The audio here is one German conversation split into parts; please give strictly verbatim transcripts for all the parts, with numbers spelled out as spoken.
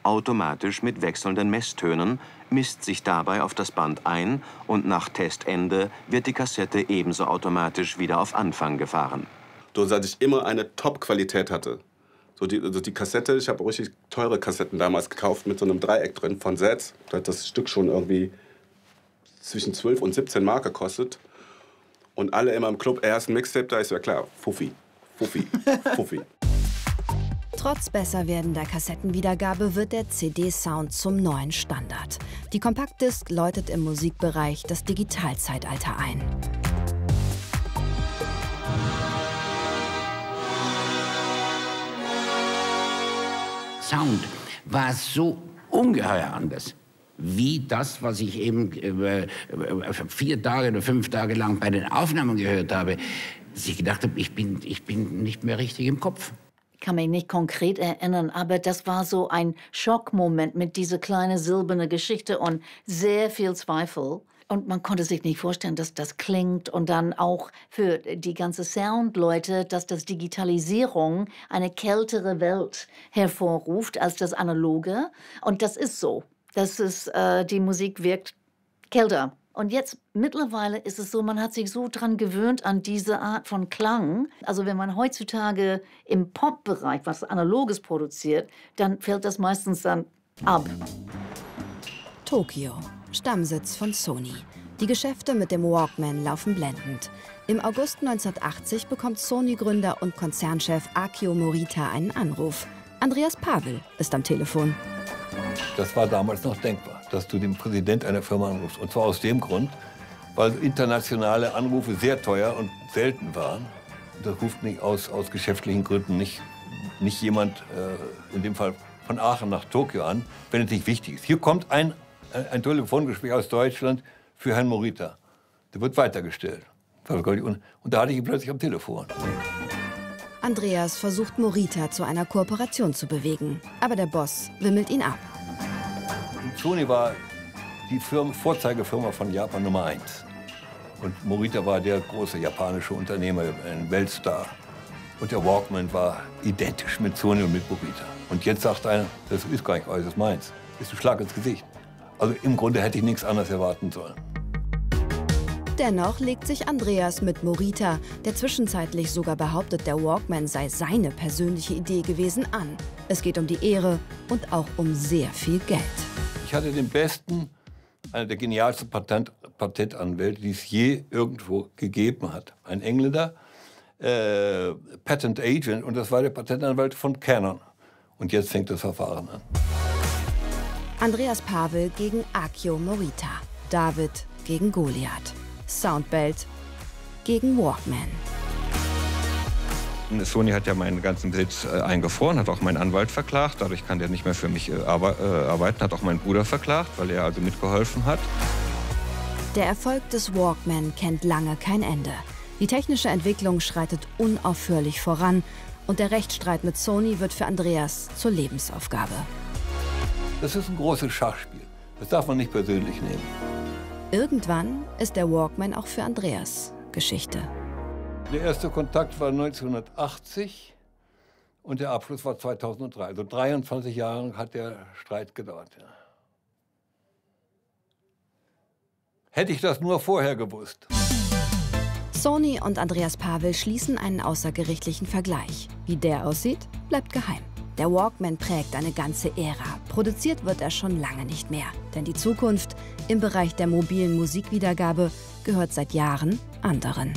automatisch mit wechselnden Messtönen, misst sich dabei auf das Band ein und nach Testende wird die Kassette ebenso automatisch wieder auf Anfang gefahren. So, dass ich immer eine Top-Qualität hatte. So die, also die Kassette, ich habe richtig teure Kassetten damals gekauft mit so einem Dreieck drin von Zeds. Da hat das Stück schon irgendwie zwischen zwölf und siebzehn Mark gekostet. Und alle immer im Club, erst ein Mixtape, da ist ja klar, Fuffi, Fuffi, Fuffi. Trotz besser werdender Kassettenwiedergabe wird der C D-Sound zum neuen Standard. Die Compact-Disc läutet im Musikbereich das Digitalzeitalter ein. Sound war so ungeheuer anders, wie das, was ich eben äh, vier Tage oder fünf Tage lang bei den Aufnahmen gehört habe. Dass ich gedacht habe, ich bin, ich bin nicht mehr richtig im Kopf. Ich kann mich nicht konkret erinnern, aber das war so ein Schockmoment mit dieser kleinen silbernen Geschichte und sehr viel Zweifel. Und man konnte sich nicht vorstellen, dass das klingt. Und dann auch für die ganzen Soundleute, dass das Digitalisierung eine kältere Welt hervorruft als das Analoge. Und das ist so. Das ist, äh, die Musik wirkt kälter. Und jetzt mittlerweile ist es so, man hat sich so dran gewöhnt an diese Art von Klang. Also wenn man heutzutage im Pop-Bereich was Analoges produziert, dann fällt das meistens dann ab. Tokio, Stammsitz von Sony. Die Geschäfte mit dem Walkman laufen blendend. Im August neunzehnhundertachtzig bekommt Sony-Gründer und Konzernchef Akio Morita einen Anruf. Andreas Pavel ist am Telefon. Das war damals noch denkbar, dass du den Präsident einer Firma anrufst. Und zwar aus dem Grund, weil internationale Anrufe sehr teuer und selten waren. Das ruft nicht aus, aus geschäftlichen Gründen nicht, nicht jemand, äh, in dem Fall von Aachen nach Tokio an, wenn es nicht wichtig ist. Hier kommt ein, ein Telefongespräch aus Deutschland für Herrn Morita. Der wird weitergestellt. Und da hatte ich ihn plötzlich am Telefon. Andreas versucht Morita zu einer Kooperation zu bewegen. Aber der Boss wimmelt ihn ab. Sony war die Firma, Vorzeigefirma von Japan Nummer eins. Und Morita war der große japanische Unternehmer, ein Weltstar. Und der Walkman war identisch mit Sony und mit Morita. Und jetzt sagt einer, das ist gar nicht alles, das ist meins. Das ist ein Schlag ins Gesicht. Also im Grunde hätte ich nichts anderes erwarten sollen. Dennoch legt sich Andreas mit Morita, der zwischenzeitlich sogar behauptet, der Walkman sei seine persönliche Idee gewesen, an. Es geht um die Ehre und auch um sehr viel Geld. Ich hatte den besten, einer der genialsten Patent, Patentanwälte, die es je irgendwo gegeben hat. Ein Engländer, äh, Patent Agent, und das war der Patentanwalt von Canon. Und jetzt fängt das Verfahren an. Andreas Pavel gegen Akio Morita. David gegen Goliath. Soundbelt gegen Walkman. Sony hat ja meinen ganzen Besitz äh, eingefroren, hat auch meinen Anwalt verklagt. Dadurch kann der nicht mehr für mich äh, arbe äh, arbeiten. Hat auch meinen Bruder verklagt, weil er also mitgeholfen hat. Der Erfolg des Walkman kennt lange kein Ende. Die technische Entwicklung schreitet unaufhörlich voran. Und der Rechtsstreit mit Sony wird für Andreas zur Lebensaufgabe. Das ist ein großes Schachspiel. Das darf man nicht persönlich nehmen. Irgendwann ist der Walkman auch für Andreas Geschichte. Der erste Kontakt war neunzehnhundertachtzig und der Abschluss war zweitausenddrei. Also dreiundzwanzig Jahre hat der Streit gedauert. Ja. Hätte ich das nur vorher gewusst. Sony und Andreas Pavel schließen einen außergerichtlichen Vergleich. Wie der aussieht, bleibt geheim. Der Walkman prägt eine ganze Ära. Produziert wird er schon lange nicht mehr. Denn die Zukunft im Bereich der mobilen Musikwiedergabe gehört seit Jahren anderen.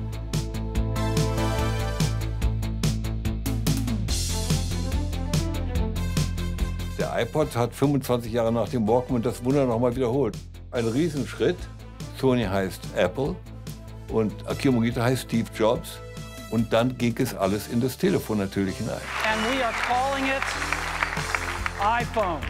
Der iPod hat fünfundzwanzig Jahre nach dem Walkman das Wunder noch mal wiederholt. Ein Riesenschritt. Sony heißt Apple und Akio Morita heißt Steve Jobs. Und dann ging es alles in das Telefon natürlich hinein. And we are calling it iPhone.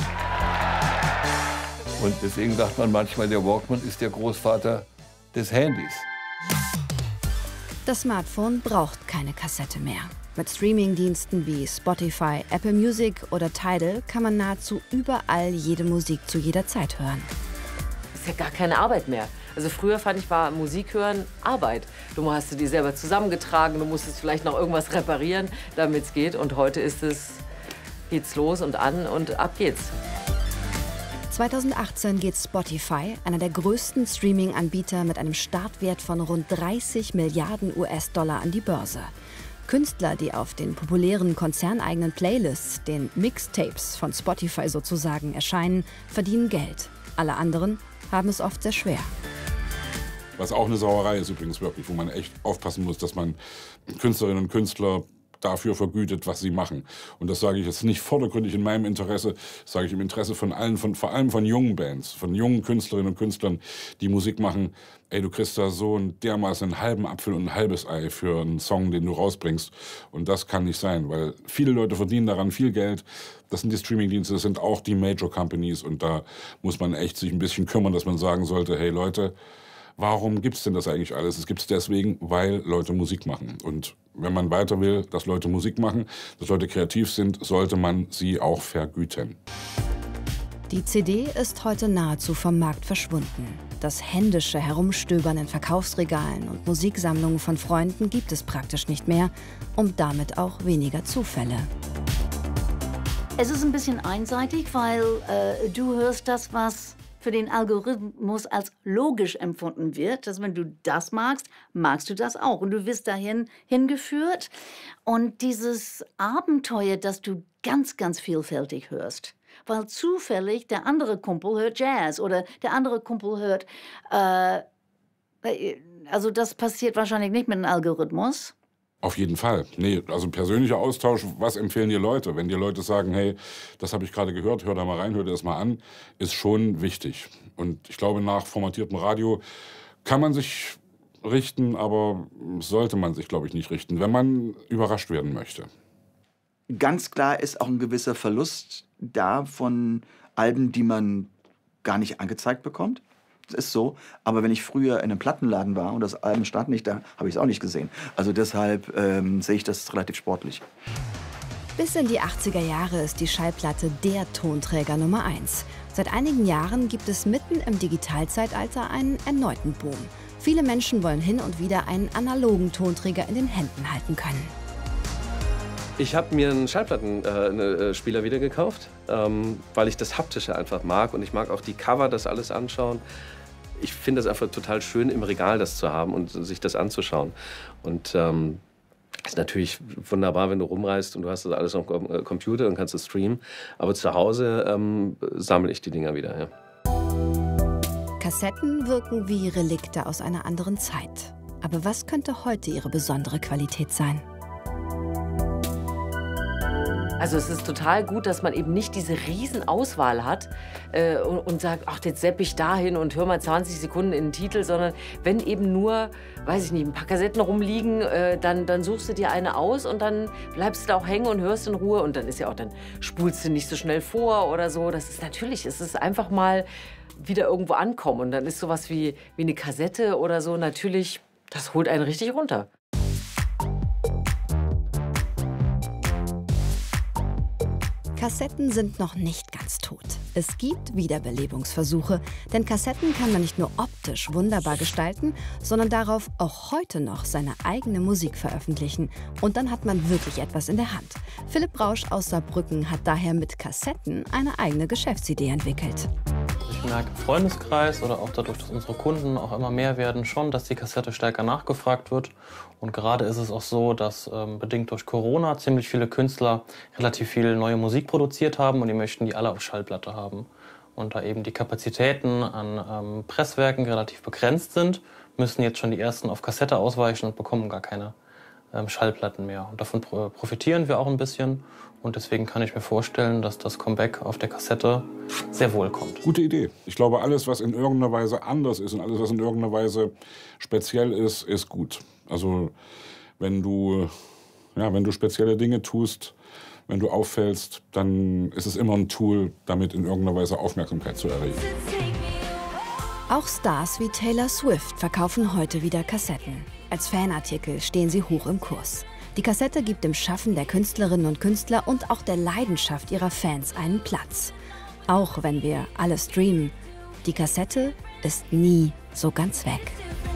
Und deswegen sagt man manchmal, der Walkman ist der Großvater des Handys. Das Smartphone braucht keine Kassette mehr. Mit Streamingdiensten wie Spotify, Apple Music oder Tidal kann man nahezu überall jede Musik zu jeder Zeit hören. Das ist ja gar keine Arbeit mehr. Also früher fand ich, war Musik hören Arbeit. Du hast du die selber zusammengetragen, du musstest vielleicht noch irgendwas reparieren, damit es geht. Und heute ist es geht's los und an und ab geht's. zweitausendachtzehn geht Spotify, einer der größten Streaming-Anbieter mit einem Startwert von rund dreißig Milliarden U S-Dollar, an die Börse. Künstler, die auf den populären konzerneigenen Playlists, den Mixtapes von Spotify sozusagen, erscheinen, verdienen Geld. Alle anderen haben es oft sehr schwer. Was auch eine Sauerei ist übrigens wirklich, wo man echt aufpassen muss, dass man Künstlerinnen und Künstler dafür vergütet, was sie machen. Und das sage ich jetzt nicht vordergründig in meinem Interesse, das sage ich im Interesse von allen, von, vor allem von jungen Bands, von jungen Künstlerinnen und Künstlern, die Musik machen. Ey, du kriegst da so einen dermaßen einen halben Apfel und ein halbes Ei für einen Song, den du rausbringst. Und das kann nicht sein, weil viele Leute verdienen daran viel Geld. Das sind die Streamingdienste, das sind auch die Major Companies. Und da muss man echt sich ein bisschen kümmern, dass man sagen sollte, hey Leute, warum gibt es denn das eigentlich alles? Es gibt es deswegen, weil Leute Musik machen. Und wenn man weiter will, dass Leute Musik machen, dass Leute kreativ sind, sollte man sie auch vergüten. Die C D ist heute nahezu vom Markt verschwunden. Das händische Herumstöbern in Verkaufsregalen und Musiksammlungen von Freunden gibt es praktisch nicht mehr und damit auch weniger Zufälle. Es ist ein bisschen einseitig, weil äh, du hörst das, was für den Algorithmus als logisch empfunden wird, dass wenn du das magst, magst du das auch. Und du wirst dahin hingeführt. Und dieses Abenteuer, dass du ganz, ganz vielfältig hörst, weil zufällig der andere Kumpel hört Jazz oder der andere Kumpel hört, äh, also das passiert wahrscheinlich nicht mit einem Algorithmus. Auf jeden Fall. Nee, also persönlicher Austausch, was empfehlen dir Leute? Wenn dir Leute sagen, hey, das habe ich gerade gehört, hör da mal rein, hör dir das mal an, ist schon wichtig. Und ich glaube, nach formatiertem Radio kann man sich richten, aber sollte man sich, glaube ich, nicht richten, wenn man überrascht werden möchte. Ganz klar ist auch ein gewisser Verlust da von Alben, die man gar nicht angezeigt bekommt. Das ist so. Aber wenn ich früher in einem Plattenladen war und das Album stand nicht da, habe ich es auch nicht gesehen. Also deshalb ähm, sehe ich das relativ sportlich. Bis in die achtziger Jahre ist die Schallplatte der Tonträger Nummer eins. Seit einigen Jahren gibt es mitten im Digitalzeitalter einen erneuten Boom. Viele Menschen wollen hin und wieder einen analogen Tonträger in den Händen halten können. Ich habe mir einen Schallplattenspieler äh, wieder gekauft, ähm, weil ich das Haptische einfach mag. Und ich mag auch die Cover, das alles anschauen. Ich finde es einfach total schön, im Regal das zu haben und sich das anzuschauen. Und ähm, ist natürlich wunderbar, wenn du rumreist und du hast das alles auf dem Computer und kannst es streamen. Aber zu Hause ähm, sammle ich die Dinger wieder. Ja. Kassetten wirken wie Relikte aus einer anderen Zeit. Aber was könnte heute ihre besondere Qualität sein? Also es ist total gut, dass man eben nicht diese Riesenauswahl hat äh, und, und sagt, ach, jetzt sepp ich dahin und hör mal zwanzig Sekunden in den Titel, sondern wenn eben nur, weiß ich nicht, ein paar Kassetten rumliegen, äh, dann, dann suchst du dir eine aus und dann bleibst du da auch hängen und hörst in Ruhe und dann ist ja auch, dann spulst du nicht so schnell vor oder so. Das ist natürlich, es ist einfach mal wieder irgendwo ankommen und dann ist sowas wie, wie eine Kassette oder so natürlich, das holt einen richtig runter. Kassetten sind noch nicht ganz tot. Es gibt Wiederbelebungsversuche, denn Kassetten kann man nicht nur optisch wunderbar gestalten, sondern darauf auch heute noch seine eigene Musik veröffentlichen. Und dann hat man wirklich etwas in der Hand. Philipp Rausch aus Saarbrücken hat daher mit Kassetten eine eigene Geschäftsidee entwickelt. Ich merke im Freundeskreis oder auch dadurch, dass unsere Kunden auch immer mehr werden, schon, dass die Kassette stärker nachgefragt wird. Und gerade ist es auch so, dass ähm, bedingt durch Corona ziemlich viele Künstler relativ viel neue Musik produziert haben und die möchten die alle auf Schallplatte haben. Und da eben die Kapazitäten an ähm, Presswerken relativ begrenzt sind, müssen jetzt schon die ersten auf Kassette ausweichen und bekommen gar keine ähm, Schallplatten mehr. Und davon pro profitieren wir auch ein bisschen. Und deswegen kann ich mir vorstellen, dass das Comeback auf der Kassette sehr wohl kommt. Gute Idee. Ich glaube, alles, was in irgendeiner Weise anders ist und alles, was in irgendeiner Weise speziell ist, ist gut. Also wenn du, ja, wenn du spezielle Dinge tust, wenn du auffällst, dann ist es immer ein Tool, damit in irgendeiner Weise Aufmerksamkeit zu erregen. Auch Stars wie Taylor Swift verkaufen heute wieder Kassetten. Als Fanartikel stehen sie hoch im Kurs. Die Kassette gibt dem Schaffen der Künstlerinnen und Künstler und auch der Leidenschaft ihrer Fans einen Platz. Auch wenn wir alle streamen, die Kassette ist nie so ganz weg.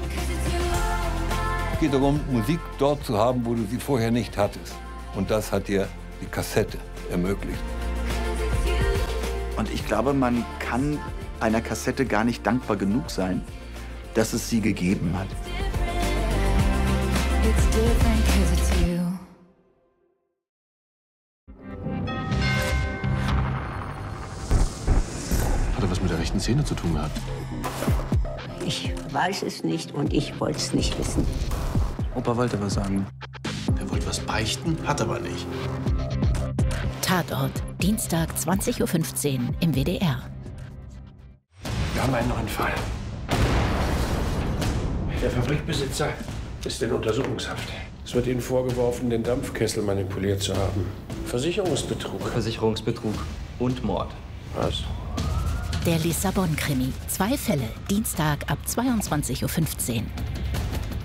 Es geht darum, Musik dort zu haben, wo du sie vorher nicht hattest. Und das hat dir die Kassette ermöglicht. Und ich glaube, man kann einer Kassette gar nicht dankbar genug sein, dass es sie gegeben hat. Hat er was mit der rechten Szene zu tun gehabt? Ich weiß es nicht und ich wollte es nicht wissen. Opa wollte was sagen. Er wollte was beichten, hat aber nicht. Tatort, Dienstag zwanzig Uhr fünfzehn im W D R. Wir haben einen neuen Fall. Der Fabrikbesitzer ist in Untersuchungshaft. Es wird Ihnen vorgeworfen, den Dampfkessel manipuliert zu haben. Versicherungsbetrug. Versicherungsbetrug und Mord. Was? Der Lissabon-Krimi. Zwei Fälle. Dienstag ab zweiundzwanzig Uhr fünfzehn.